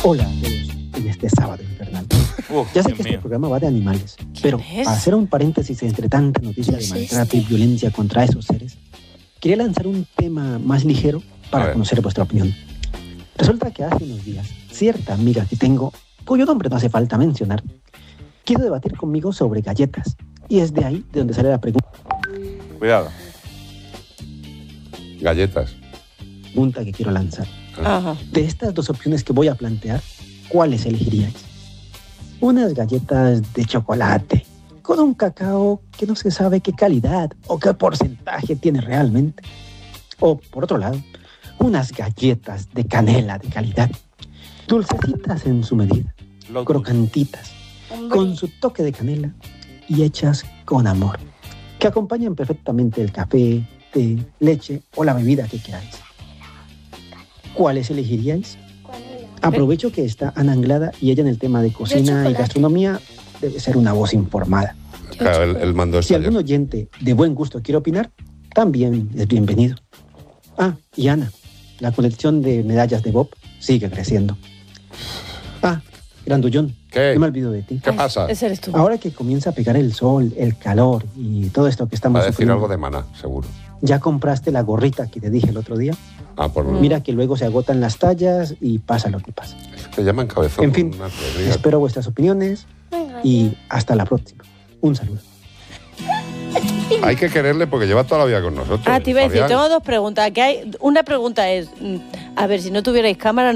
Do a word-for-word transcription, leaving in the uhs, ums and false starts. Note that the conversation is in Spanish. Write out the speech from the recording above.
Hola a todos en este sábado infernal. Uf, ya sé Dios que este mío. programa va de animales, pero es? para hacer un paréntesis entre tanta noticia de ¿Qué es maltrato y este? violencia contra esos seres, quería lanzar un tema más ligero A para ver. conocer vuestra opinión. Resulta que hace unos días, cierta amiga que tengo, cuyo nombre no hace falta mencionar, quiso debatir conmigo sobre galletas. Y es de ahí de donde sale la pregunta Cuidado. Galletas. que quiero lanzar. Ajá. De estas dos opciones que voy a plantear, ¿cuáles elegiríais? Unas galletas de chocolate, con un cacao que no se sabe qué calidad o qué porcentaje tiene realmente. O, por otro lado, unas galletas de canela de calidad, dulcecitas en su medida, Lotus. crocantitas, con su toque de canela y hechas con amor, que acompañan perfectamente el café, té, leche o la bebida que queráis. ¿Cuáles elegiríais? Aprovecho que está Ana Anglada y ella en el tema de cocina y chocolate. gastronomía debe ser una voz informada. Claro, él, él mandó Si esto algún ayer. oyente de buen gusto quiere opinar, también es bienvenido. Ah, y Ana, la colección de medallas de Bob sigue creciendo. Ah, Grandullón, ¿Qué? no me olvido de ti. ¿Qué pasa? Ese eres tú. Ahora que comienza a pegar el sol, el calor y todo esto que Va estamos a decir sufriendo, algo de maná, seguro. ¿ya compraste la gorrita que te dije el otro día? Ah, por Mm. Mira que luego se agotan las tallas y pasa lo que pasa. te llaman cabezón. En fin, una teoría. espero vuestras opiniones y hasta la próxima. Un saludo. Hay que quererle porque lleva toda la vida con nosotros. Ah, te iba a decir, Fabián. tengo dos preguntas. Que hay, una pregunta es, mm, a ver, si no tuvierais cámara,